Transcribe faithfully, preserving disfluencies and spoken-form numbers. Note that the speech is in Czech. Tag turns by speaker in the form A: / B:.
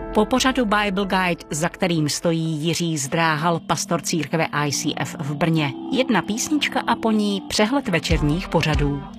A: Po pořadu Bible Guide, za kterým stojí Jiří Zdráhal, pastor církve I C F v Brně, jedna písnička a po ní přehled večerních pořadů.